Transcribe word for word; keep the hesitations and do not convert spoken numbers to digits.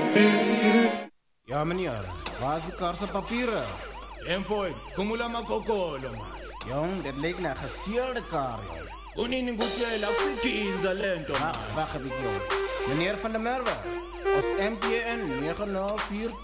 Ja meneer, waar is die karse papieren? En voor, kumula makokolo man. Jong, dit lijkt naar gesteelde kar, jong. Unini ngutshela kusikiza lento man. Wacht, wacht heb ik jong. Meneer Van der Merwe, ons M P N negen nul vier